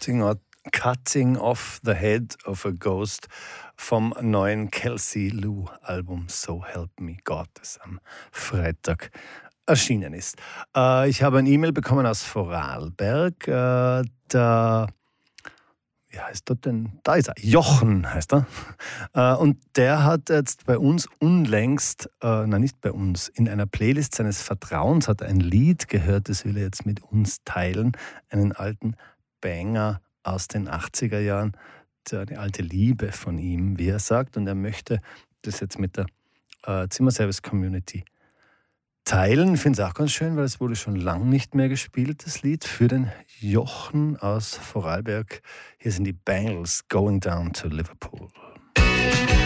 Cutting Off the Head of a Ghost vom neuen Kelsey Lou Album So Help Me God, das am Freitag erschienen ist. Ich habe ein E-Mail bekommen aus Vorarlberg. Wie heißt er denn? Da ist er. Jochen heißt er. Und der hat jetzt bei uns unlängst, nicht bei uns, in einer Playlist seines Vertrauens hat er ein Lied gehört, das will er jetzt mit uns teilen. Einen alten Banger aus den 80er Jahren. Eine alte Liebe von ihm, wie er sagt. Und er möchte das jetzt mit der Zimmerservice-Community teilen. Ich finde es auch ganz schön, weil es wurde schon lange nicht mehr gespielt, das Lied, für den Jochen aus Vorarlberg. Hier sind die Bangles, Going Down to Liverpool.